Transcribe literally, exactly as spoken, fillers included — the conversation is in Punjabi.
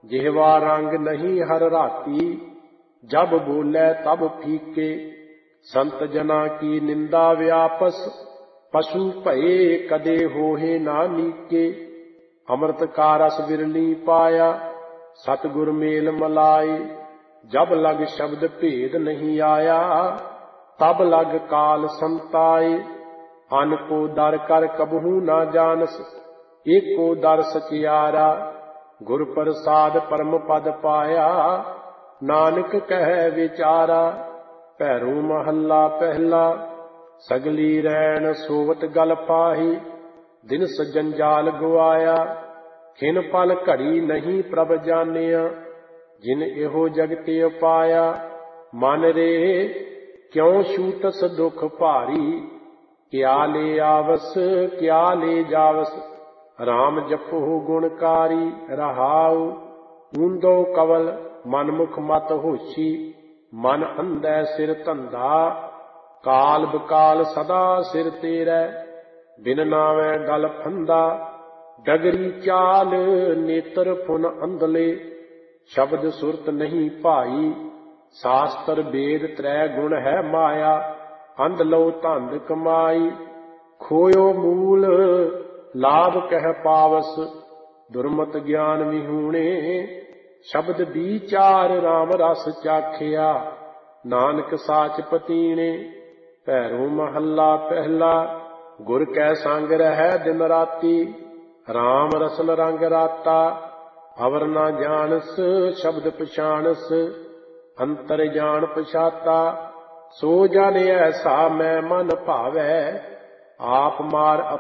ਜਿਹਵਾ ਰੰਗ ਨਹੀਂ ਹਰ ਰਾਤੀ, ਜਬ ਬੋਲੇ ਤਬ ਫੀਕੇ। ਸੰਤ ਜਨਾ ਕੀ ਨਿੰਦਾ ਵਿਆਪਸ, ਪਸ਼ੂ ਭਏ ਕਦੇ ਹੋਏ ਨਾ ਨੀਕੇ। ਅੰਮ੍ਰਿਤ ਕਾ ਰਸ ਬਿਰਲੀ ਪਾਇਆ, ਸਤਿਗੁਰ ਮੇਲ ਮਲਾਏ। ਜਬ ਲਗ ਸ਼ਬਦ ਭੇਦ ਨਹੀਂ ਆਇਆ, ਤਬ ਲਗ ਕਾਲ ਸੰਤਾਏ। ਅਨ ਕੋ ਦਰ ਕਰ ਕਬਹੂ ਨਾ ਜਾਨਸ, ਏਕੋ ਦਰ ਸਚਿਆਰਾ। ਗੁਰ ਪ੍ਰਸਾਦ ਪਰਮ ਪਦ ਪਾਇਆ, ਨਾਨਕ ਕਹਿ ਵਿਚਾਰਾ। ਭੈਰੋ ਮਹੱਲਾ ਪਹਿਲਾ। ਸਗਲੀ ਰੈਣ ਸੋਵਤ ਗਲ ਪਾਹੀ, ਦਿਨਸ ਜੰਜਾਲ ਗਵਾਇਆ। ਖਿਨ ਪਲ ਘੜੀ ਨਹੀਂ ਪ੍ਰਭ ਜਾਣਿਆ, ਜਿਨ ਇਹੋ ਜਗਤਿ ਉਪਾਇਆ। ਮਨ ਰੇ ਕਿਉ ਛੂਟਸ ਦੁਖ ਭਾਰੀ, ਕਿਆ ਲੈ ਆਵਸ ਕਿਆ ਲੈ ਜਾਵਸ। ਰਾਮ ਜਪੋ ਗੁਣਕਾਰੀ ਰਹਾਉ, ਊਂਦੋ ਕਵਲ ਮਨਮੁਖ ਮਤ ਹੋਛੀ। ਮਨ ਅੰਧੈ ਸਿਰ ਧੰਦਾ, ਕਾਲ ਬਕਾਲ ਸਦਾ ਸਿਰ ਤੇਰੈ। ਬਿਨ ਨਾਵੈ ਗਲ ਫੰਦਾ, ਡਗਰੀ ਚਾਲ ਨੇਤਰ ਫੁਨ ਅੰਧਲੇ। ਸ਼ਬਦ ਸੁਰਤ ਨਹੀਂ ਭਾਈ, ਸ਼ਾਸਤਰ ਵੇਦ ਤ੍ਰੈ ਗੁਣ ਹੈ ਮਾਇਆ। ਅੰਧ ਲਉ ਧੰਦ ਕਮਾਈ, ਖੋਇਓ ਮੂਲ ਲਾਭ ਕਹਿ ਪਾਵਸ। ਦੁਰਮਤ ਗਿਆਨ ਵਿਹੂਣੇ, ਸ਼ਬਦ ਵਿਚਾਰ ਰਾਮ ਰਸ ਚਾਖਿਆ। ਨਾਨਕ ਸਾਚ ਪਤੀਣੇ। ਭੈਰੋ ਮਹੱਲਾ ਪਹਿਲਾ। ਗੁਰ ਕੈ ਸੰਗ ਰਹਿ ਦਿਨ ਰਾਤੀ, ਰਾਮ ਰਸਨ ਰੰਗ ਰਾਤਾ। ਅਵਰ ਨਾ ਜਾਣਸ ਸ਼ਬਦ ਪਛਾਣਸ, ਅੰਤਰ ਜਾਣ ਪਛਾਤਾ। ਸੋ ਜਨ ਐਸਾ ਮੈਂ ਮਨ ਭਾਵੈ, ਆਪ ਮਾਰ